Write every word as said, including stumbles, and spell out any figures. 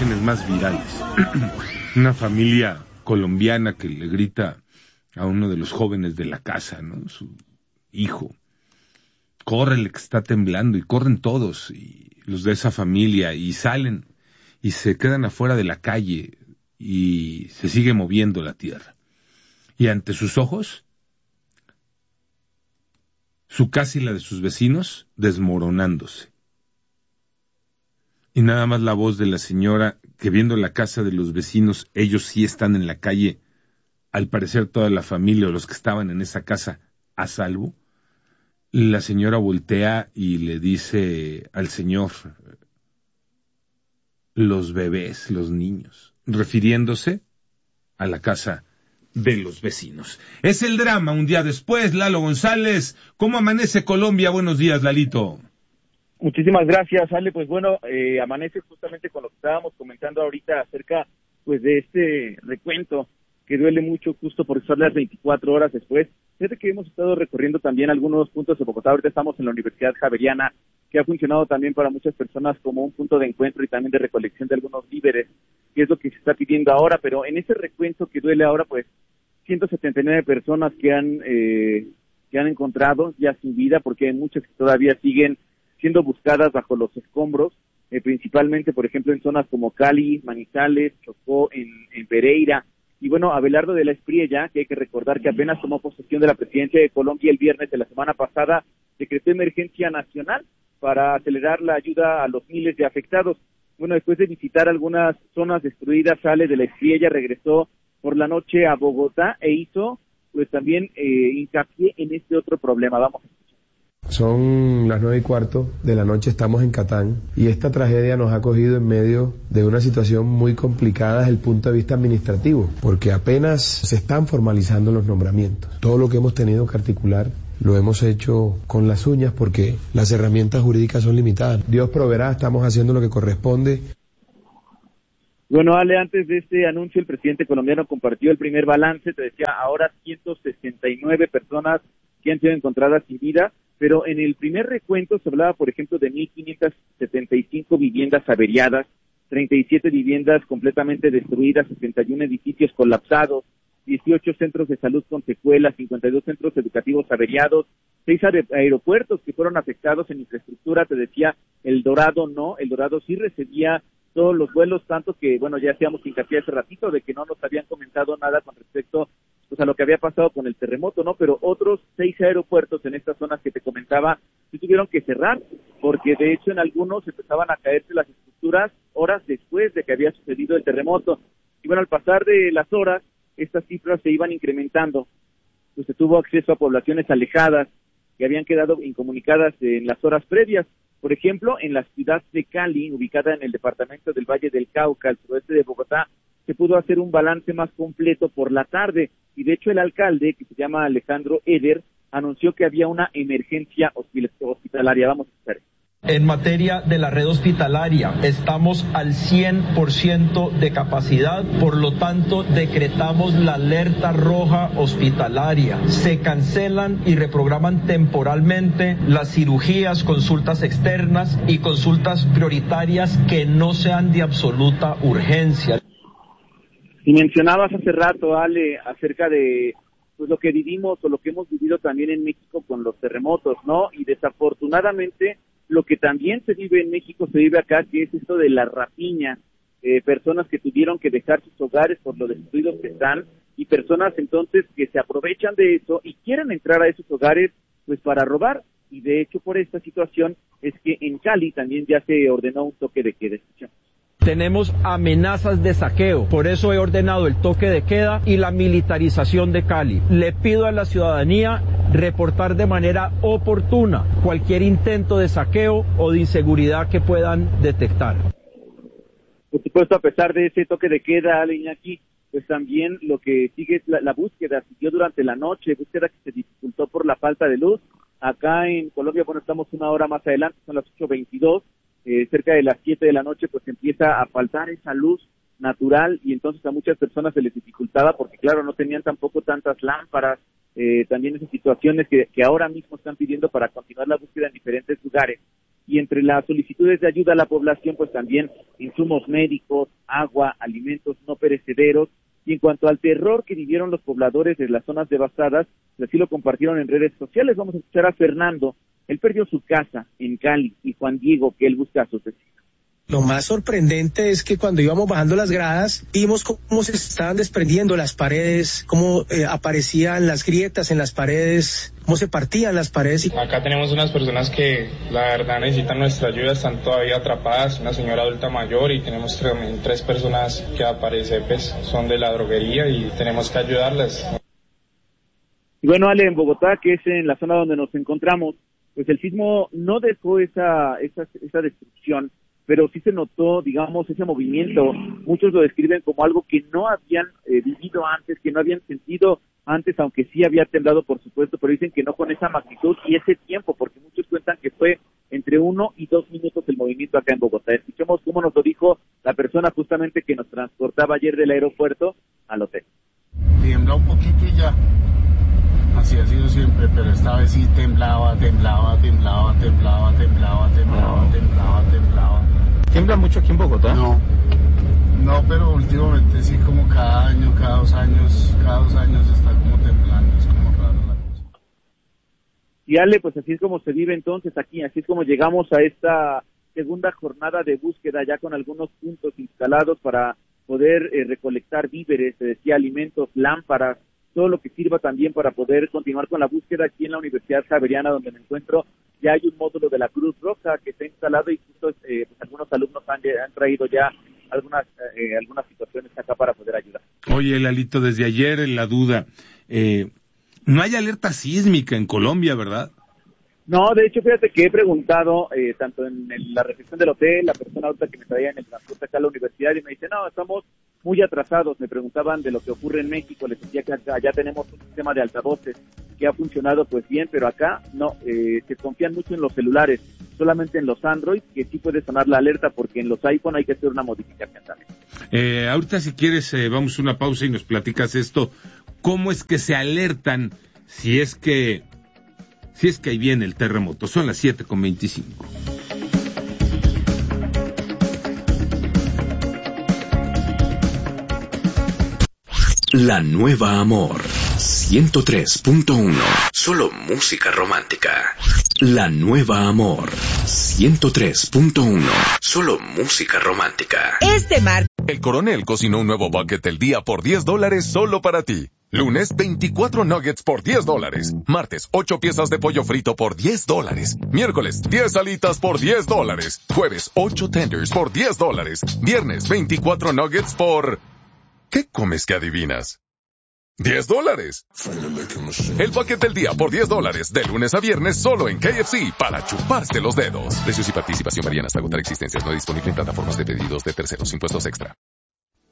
imágenes más virales. Una familia colombiana que le grita a uno de los jóvenes de la casa, ¿no? Su hijo. Córrele que está temblando, y corren todos, y los de esa familia, y salen, y se quedan afuera de la calle, y se sigue moviendo la tierra. Y ante sus ojos, su casa y la de sus vecinos desmoronándose. Y nada más la voz de la señora, que viendo la casa de los vecinos, ellos sí están en la calle, al parecer toda la familia o los que estaban en esa casa a salvo. La señora voltea y le dice al señor, los bebés, los niños, refiriéndose a la casa de los vecinos. Es el drama un día después. Lalo González, ¿cómo amanece Colombia? Buenos días, Lalito. Muchísimas gracias, Ale. Pues bueno, eh, amanece justamente con lo que estábamos comentando ahorita acerca pues de este recuento que duele mucho justo por estar las veinticuatro horas después. Fíjate que hemos estado recorriendo también algunos puntos de Bogotá. Ahorita estamos en la Universidad Javeriana, que ha funcionado también para muchas personas como un punto de encuentro y también de recolección de algunos víveres, que es lo que se está pidiendo ahora. Pero en ese recuento que duele ahora, pues ciento setenta y nueve personas que han eh, que han encontrado ya sin vida, porque hay muchas que todavía siguen siendo buscadas bajo los escombros, eh, principalmente, por ejemplo, en zonas como Cali, Manizales, Chocó, en, en Pereira. Y bueno, Abelardo de la Espriella, que hay que recordar que apenas tomó posesión de la presidencia de Colombia el viernes de la semana pasada, decretó emergencia nacional para acelerar la ayuda a los miles de afectados. Bueno, después de visitar algunas zonas destruidas, sale de la Espriella, regresó por la noche a Bogotá e hizo pues también eh, hincapié en este otro problema. Vamos a escuchar. Son las nueve y cuarto de la noche, estamos en Catán y esta tragedia nos ha cogido en medio de una situación muy complicada desde el punto de vista administrativo, porque apenas se están formalizando los nombramientos. Todo lo que hemos tenido que articular lo hemos hecho con las uñas porque las herramientas jurídicas son limitadas. Dios proveerá, estamos haciendo lo que corresponde. Bueno, Ale, antes de este anuncio, el presidente colombiano compartió el primer balance. Te decía, ahora ciento sesenta y nueve personas que han sido encontradas sin vida, pero en el primer recuento se hablaba, por ejemplo, de mil quinientas setenta y cinco viviendas averiadas, treinta y siete viviendas completamente destruidas, sesenta y uno edificios colapsados, dieciocho centros de salud con secuelas, cincuenta y dos centros educativos averiados, seis aeropuertos que fueron afectados en infraestructura. Te decía, El Dorado no, El Dorado sí recibía todos los vuelos, tanto que, bueno, ya hacíamos hincapié hace ratito de que no nos habían comentado nada con respecto pues a lo que había pasado con el terremoto, ¿no? Pero otros seis aeropuertos en estas zonas que te comentaba sí tuvieron que cerrar, porque de hecho en algunos empezaban a caerse las estructuras horas después de que había sucedido el terremoto. Y bueno, al pasar de las horas, estas cifras se iban incrementando. Pues se tuvo acceso a poblaciones alejadas que habían quedado incomunicadas en las horas previas. Por ejemplo, en la ciudad de Cali, ubicada en el departamento del Valle del Cauca, al suroeste de Bogotá, se pudo hacer un balance más completo por la tarde, y de hecho el alcalde, que se llama Alejandro Eder, anunció que había una emergencia hospitalaria. Vamos a escuchar. En materia de la red hospitalaria, estamos al cien por ciento de capacidad, por lo tanto decretamos la alerta roja hospitalaria. Se cancelan y reprograman temporalmente las cirugías, consultas externas y consultas prioritarias que no sean de absoluta urgencia. Y mencionabas hace rato, Ale, acerca de pues lo que vivimos o lo que hemos vivido también en México con los terremotos, ¿no? Y desafortunadamente lo que también se vive en México se vive acá, que es esto de la rapiña, eh, personas que tuvieron que dejar sus hogares por lo destruidos que están, y personas entonces que se aprovechan de eso y quieren entrar a esos hogares pues para robar. Y de hecho por esta situación es que en Cali también ya se ordenó un toque de queda. Tenemos amenazas de saqueo, por eso he ordenado el toque de queda y la militarización de Cali. Le pido a la ciudadanía reportar de manera oportuna cualquier intento de saqueo o de inseguridad que puedan detectar. Por supuesto, a pesar de ese toque de queda, Ale, Iñaki, pues también lo que sigue es la, la búsqueda. Siguió durante la noche, búsqueda que se dificultó por la falta de luz. Acá en Colombia, bueno, estamos una hora más adelante, son las ocho veintidós. Eh, cerca de las siete de la noche pues empieza a faltar esa luz natural, y entonces a muchas personas se les dificultaba porque claro no tenían tampoco tantas lámparas, eh, también esas situaciones que, que ahora mismo están pidiendo para continuar la búsqueda en diferentes lugares. Y entre las solicitudes de ayuda a la población, pues también insumos médicos, agua, alimentos no perecederos. Y en cuanto al terror que vivieron los pobladores de las zonas devastadas, pues así lo compartieron en redes sociales. Vamos a escuchar a Fernando. Él perdió su casa en Cali, y Juan Diego, que él busca a sus vecinos. Lo más sorprendente es que cuando íbamos bajando las gradas, vimos cómo se estaban desprendiendo las paredes, cómo eh, aparecían las grietas en las paredes, cómo se partían las paredes. Acá tenemos unas personas que la verdad necesitan nuestra ayuda, están todavía atrapadas, una señora adulta mayor, y tenemos también tres personas que al parecer pues, son de la droguería y tenemos que ayudarlas. Y bueno, Ale, en Bogotá, que es en la zona donde nos encontramos, pues el sismo no dejó esa, esa, esa destrucción, pero sí se notó, digamos, ese movimiento. Muchos lo describen como algo que no habían eh, vivido antes, que no habían sentido antes, aunque sí había temblado, por supuesto, pero dicen que no con esa magnitud y ese tiempo, porque muchos cuentan que fue entre uno y dos minutos el movimiento acá en Bogotá. Escuchemos cómo nos lo dijo la persona justamente que nos transportaba ayer del aeropuerto al hotel. Tiembla un poquito y ya. Así ha sido siempre, pero esta vez sí temblaba, temblaba, temblaba, temblaba, temblaba, temblaba, temblaba, temblaba. ¿Tiembla mucho aquí en Bogotá? No, no, pero últimamente sí, como cada año, cada dos años, cada dos años está como temblando, es como raro la cosa. Y Ale, pues así es como se vive entonces aquí, así es como llegamos a esta segunda jornada de búsqueda, ya con algunos puntos instalados para poder eh, recolectar víveres, se decía, alimentos, lámparas, todo lo que sirva también para poder continuar con la búsqueda aquí en la Universidad Javeriana, donde me encuentro. Ya hay un módulo de la Cruz Roja que está instalado y justo eh, pues algunos alumnos han, han traído ya algunas eh, algunas situaciones acá para poder ayudar. Oye, Lalito, desde ayer en la duda, eh, no hay alerta sísmica en Colombia, ¿verdad? No, de hecho, fíjate que he preguntado, eh, tanto en el, la recepción del hotel, la persona ahorita que me traía en el transporte acá a la universidad, y me dice, no, estamos muy atrasados. Me preguntaban de lo que ocurre en México, les decía que acá ya tenemos un sistema de altavoces que ha funcionado pues bien, pero acá no, eh, se confían mucho en los celulares, solamente en los Android, que sí puede sonar la alerta, porque en los iPhone hay que hacer una modificación también. Eh, ahorita si quieres, eh, vamos a una pausa y nos platicas esto, ¿cómo es que se alertan si es que... Si es que ahí viene el terremoto? Son las siete con veinticinco. La Nueva Amor ciento tres punto uno. Solo música romántica. La Nueva Amor ciento tres punto uno. Solo música romántica. Este mar. El Coronel cocinó un nuevo bucket del día por diez dólares solo para ti. Lunes, veinticuatro nuggets por diez dólares. Martes, ocho piezas de pollo frito por diez dólares. Miércoles, diez alitas por diez dólares. Jueves, ocho tenders por diez dólares. Viernes, veinticuatro nuggets por... ¿Qué comes que adivinas? diez dólares. El bucket del día por diez dólares. De lunes a viernes solo en K F C para chuparse los dedos. Precios y participación varían hasta agotar existencias. No disponible en plataformas de pedidos de terceros. Impuestos extra.